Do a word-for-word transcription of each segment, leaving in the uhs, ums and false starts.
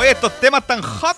estos temas tan hot.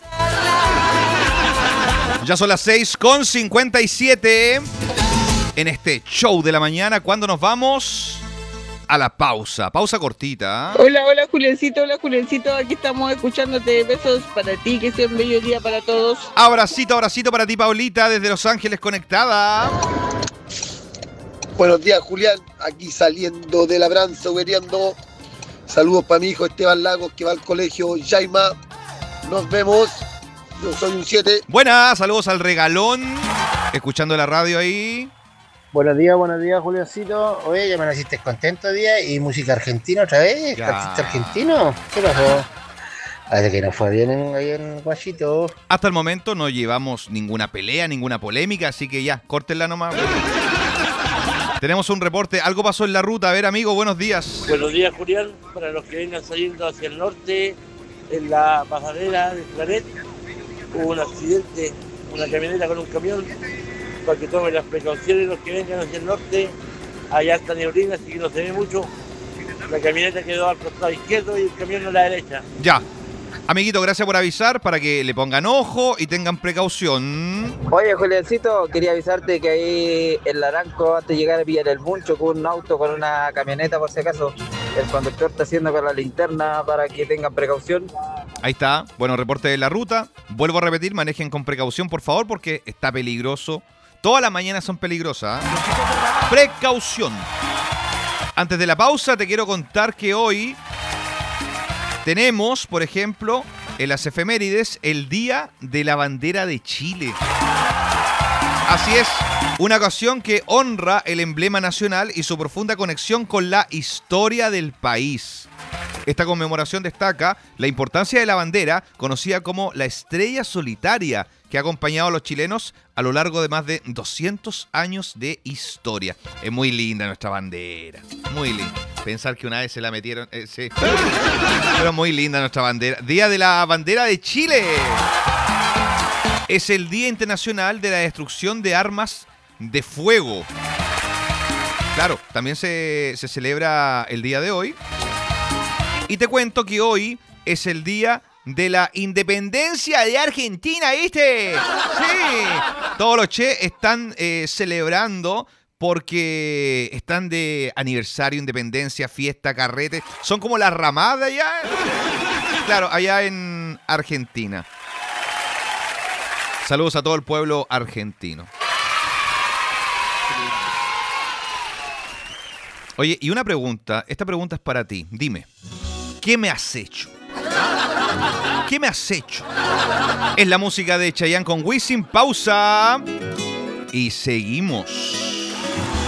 Ya son las seis con cincuenta y siete en este show de la mañana, cuando nos vamos a la pausa. Pausa cortita. Hola, hola Juliancito, hola Juliancito, aquí estamos escuchándote. Besos para ti, que sea un bello día para todos. Abracito, abracito para ti, Paulita, desde Los Ángeles conectada. Buenos días, Julián, aquí saliendo de labranza, huereando. Saludos para mi hijo Esteban Lagos, que va al colegio Yaima. Nos vemos. Yo soy un siete. Buenas, saludos al regalón. Escuchando la radio ahí. Buenos días, buenos días, Juliancito. Oye, ya me naciste contento hoy día. ¿Y música argentina otra vez? Ya. ¿Artista argentino? ¿Qué pasó? Parece que no fue bien en, ahí en Guachito. Hasta el momento no llevamos ninguna pelea, ninguna polémica, así que ya, córtenla nomás. Tenemos un reporte, algo pasó en la ruta. A ver, amigo, buenos días. Buenos días, Julián. Para los que vengan saliendo hacia el norte, en la pasadera de Claret, hubo un accidente, una camioneta con un camión. Para que tomen las precauciones los que vengan hacia el norte. Allá está neblina, así que no se ve mucho. La camioneta quedó al costado izquierdo y el camión a la derecha. Ya. Amiguito, gracias por avisar, para que le pongan ojo y tengan precaución. Oye, Juliancito, quería avisarte que ahí en Laranco, antes de llegar a pillar el Muncho, con un auto, con una camioneta, por si acaso, el conductor está haciendo con la linterna para que tengan precaución. Ahí está, bueno, reporte de la ruta. Vuelvo a repetir, manejen con precaución, por favor, porque está peligroso. Todas las mañanas son peligrosas, ¿eh? Precaución. Antes de la pausa, te quiero contar que hoy tenemos, por ejemplo, en las efemérides, el Día de la Bandera de Chile. Así es, una ocasión que honra el emblema nacional y su profunda conexión con la historia del país. Esta conmemoración destaca la importancia de la bandera, conocida como la estrella solitaria, que ha acompañado a los chilenos a lo largo de más de doscientos años de historia. Es muy linda nuestra bandera, muy linda. Pensar que una vez se la metieron... Eh, sí. Pero muy linda nuestra bandera. Día de la Bandera de Chile. Es el Día Internacional de la Destrucción de Armas de Fuego. Claro, también se, se celebra el día de hoy. Y te cuento que hoy es el día de la independencia de Argentina, ¿viste? Sí. Todos los che están eh, celebrando porque están de aniversario, independencia, fiesta, carrete. Son como las ramadas allá. Claro, allá en Argentina. Saludos a todo el pueblo argentino. Oye, y una pregunta. Esta pregunta es para ti. Dime, ¿qué me has hecho? ¿Qué me has hecho? Es la música de Chayanne con Wisin. Pausa. Y seguimos.